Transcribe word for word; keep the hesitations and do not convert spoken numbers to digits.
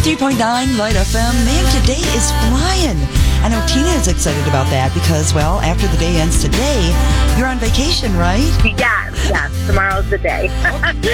ninety-three point nine Light F M. Man, today is flying. I know Tina is excited about that because, well, after the day ends today, you're on vacation, right? Yes, yes. Tomorrow's the day.